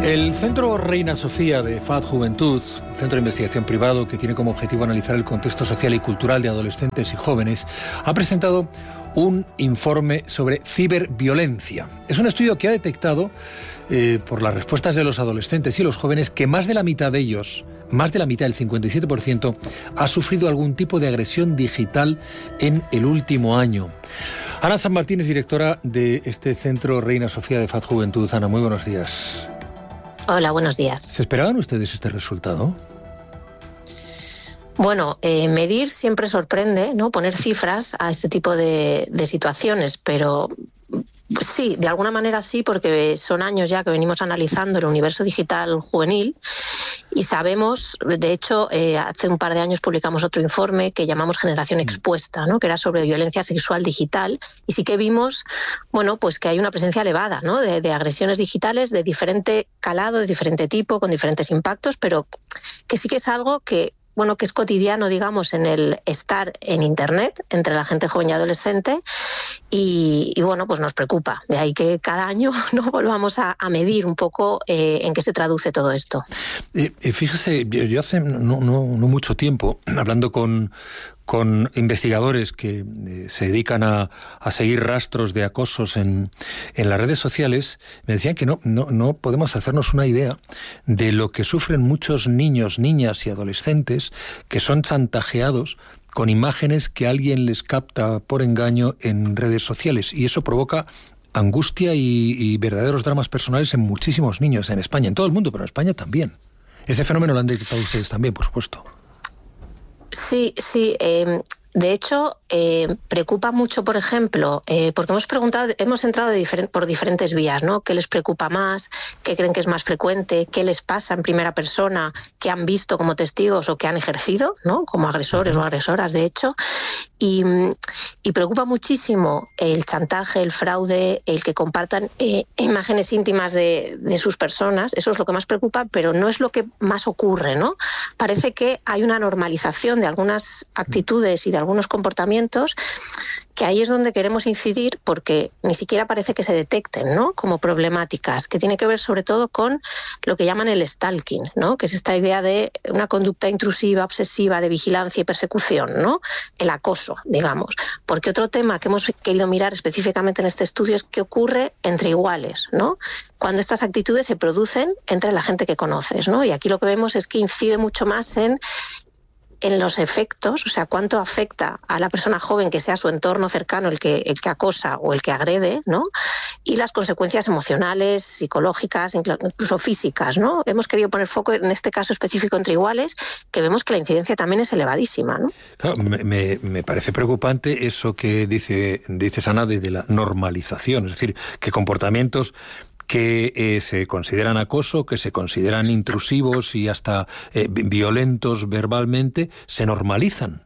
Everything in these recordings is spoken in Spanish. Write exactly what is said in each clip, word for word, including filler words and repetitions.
El Centro Reina Sofía de F A D Juventud, un centro de investigación privado que tiene como objetivo analizar el contexto social y cultural de adolescentes y jóvenes, ha presentado un informe sobre ciberviolencia. Es un estudio que ha detectado, eh, por las respuestas de los adolescentes y los jóvenes, que más de la mitad de ellos, más de la mitad, el cincuenta y siete por ciento, ha sufrido algún tipo de agresión digital en el último año. Ana San Martín es directora de este Centro Reina Sofía de F A D Juventud. Ana, muy buenos días. Hola, buenos días. ¿Se esperaban ustedes este resultado? Bueno, eh, medir siempre sorprende, ¿no? Poner cifras a este tipo de, de situaciones, pero sí, de alguna manera sí, porque son años ya que venimos analizando el universo digital juvenil y sabemos, de hecho, eh, hace un par de años publicamos otro informe que llamamos Generación Expuesta, ¿no? Que era sobre violencia sexual digital, y sí que vimos, bueno, pues que hay una presencia elevada, ¿no? de, de agresiones digitales de diferente calado, de diferente tipo, con diferentes impactos, pero que sí que es algo que bueno, que es cotidiano, digamos, en el estar en Internet entre la gente joven y adolescente y, y bueno, pues nos preocupa. De ahí que cada año no volvamos a, a medir un poco eh, en qué se traduce todo esto. Eh, eh, fíjese, yo, yo hace no, no, no mucho tiempo, hablando con... con investigadores que eh, se dedican a, a seguir rastros de acosos en, en las redes sociales, me decían que no, no, no podemos hacernos una idea de lo que sufren muchos niños, niñas y adolescentes que son chantajeados con imágenes que alguien les capta por engaño en redes sociales, y eso provoca angustia y, y verdaderos dramas personales en muchísimos niños en España, en todo el mundo, pero en España también. Ese fenómeno lo han detectado ustedes también, por supuesto. Sí, sí. Eh, de hecho, eh, preocupa mucho, por ejemplo, eh, porque hemos preguntado, hemos entrado de diferent, por diferentes vías, ¿no? ¿Qué les preocupa más? ¿Qué creen que es más frecuente? ¿Qué les pasa en primera persona? ¿Qué han visto como testigos o que han ejercido, ¿no? Como agresores o agresoras, de hecho? Y, y preocupa muchísimo el chantaje, el fraude, el que compartan eh, imágenes íntimas de, de sus personas. Eso es lo que más preocupa, pero no es lo que más ocurre, ¿no? Parece que hay una normalización de algunas actitudes y de algunos comportamientos, que ahí es donde queremos incidir, porque ni siquiera parece que se detecten, ¿no? Como problemáticas, que tiene que ver sobre todo con lo que llaman el stalking, ¿no? Que es esta idea de una conducta intrusiva, obsesiva, de vigilancia y persecución, ¿no? El acoso, digamos. Porque otro tema que hemos querido mirar específicamente en este estudio es qué ocurre entre iguales, ¿no? Cuando estas actitudes se producen entre la gente que conoces, ¿no? Y aquí lo que vemos es que incide mucho más en en los efectos, o sea, cuánto afecta a la persona joven que sea su entorno cercano el que, el que acosa o el que agrede, ¿no? Y las consecuencias emocionales, psicológicas, incluso físicas, ¿no? Hemos querido poner foco en este caso específico entre iguales, que vemos que la incidencia también es elevadísima, ¿no? Claro, me, me, me parece preocupante eso que dice, dices, Ana, de, de la normalización, es decir, que comportamientos que eh, se consideran acoso, que se consideran intrusivos y hasta eh, violentos verbalmente, se normalizan.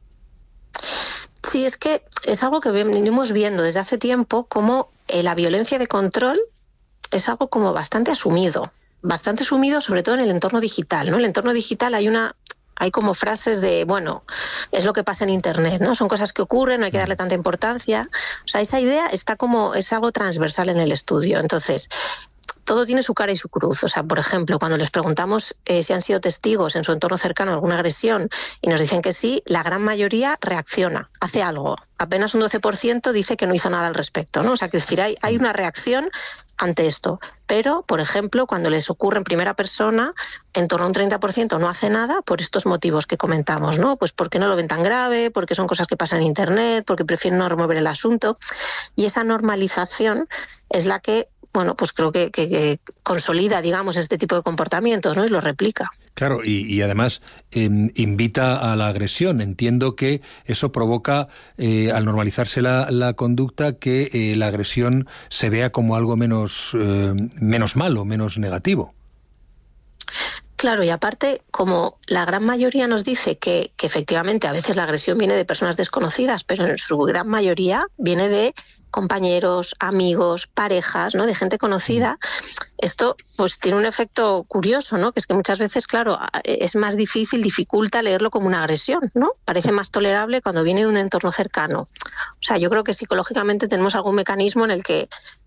Sí, es que es algo que venimos viendo desde hace tiempo, como eh, la violencia de control es algo como bastante asumido, bastante asumido sobre todo en el entorno digital, ¿no? En el entorno digital hay una... Hay como frases de, bueno, es lo que pasa en Internet, ¿no? Son cosas que ocurren, no hay que darle tanta importancia. O sea, esa idea está como, es algo transversal en el estudio. Entonces, todo tiene su cara y su cruz. O sea, por ejemplo, cuando les preguntamos eh, si han sido testigos en su entorno cercano de alguna agresión y nos dicen que sí, la gran mayoría reacciona, hace algo. Apenas un doce por ciento dice que no hizo nada al respecto, ¿no? O sea, que decir, hay, hay una reacción ante esto. Pero, por ejemplo, cuando les ocurre en primera persona, en torno a un treinta por ciento no hace nada por estos motivos que comentamos, ¿no? Pues porque no lo ven tan grave, porque son cosas que pasan en Internet, porque prefieren no remover el asunto. Y esa normalización es la que, bueno, pues creo que, que, que consolida, digamos, este tipo de comportamientos, ¿no? Y lo replica. Claro, y, y además eh, invita a la agresión. Entiendo que eso provoca, eh, al normalizarse la, la conducta, que eh, la agresión se vea como algo menos, eh, menos malo, menos negativo. Claro, y aparte, como la gran mayoría nos dice que, que efectivamente a veces la agresión viene de personas desconocidas, pero en su gran mayoría viene de compañeros, amigos, parejas, ¿no? De gente conocida. Esto pues tiene un efecto curioso, ¿no? Que es que muchas veces, claro, es más difícil, dificulta leerlo como una agresión, ¿no? Parece más tolerable cuando viene de un entorno cercano. O sea, yo creo que psicológicamente tenemos algún mecanismo en el que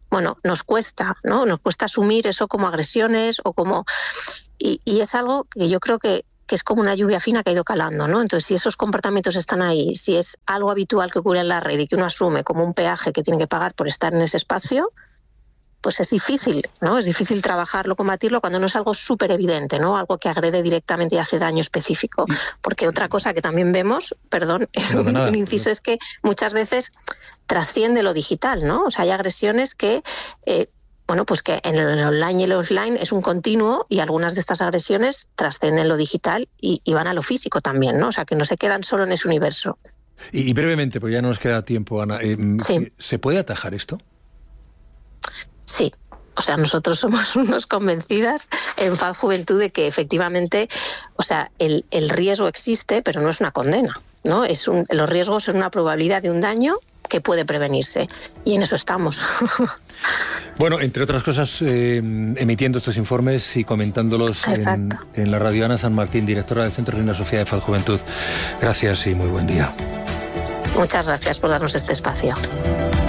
bueno, nos cuesta, ¿no? Nos cuesta asumir eso como agresiones o como... Y, y es algo que yo creo que, que es como una lluvia fina que ha ido calando, ¿no? Entonces, si esos comportamientos están ahí, si es algo habitual que ocurre en la red y que uno asume como un peaje que tiene que pagar por estar en ese espacio, pues es difícil, ¿no? Es difícil trabajarlo, combatirlo cuando no es algo súper evidente, ¿no? Algo que agrede directamente y hace daño específico. Porque otra cosa que también vemos, perdón, no, un, nada, un inciso, no. es que muchas veces trasciende lo digital, ¿no? O sea, hay agresiones que... Eh, Bueno, pues que en el online y el offline es un continuo y algunas de estas agresiones trascenden lo digital y, y van a lo físico también, ¿no? O sea, que no se quedan solo en ese universo. Y, y brevemente, pues ya no nos queda tiempo, Ana, eh, Sí. ¿se puede atajar esto? Sí. O sea, nosotros somos unos convencidas en F A D Juventud de que efectivamente, o sea, el, el riesgo existe, pero no es una condena, ¿no? Es un, los riesgos son una probabilidad de un daño que puede prevenirse. Y en eso estamos. Bueno, entre otras cosas, eh, emitiendo estos informes y comentándolos en, en la radio. Ana San Martín, directora del Centro Reina Sofía de F A D Juventud. Gracias y muy buen día. Muchas gracias por darnos este espacio.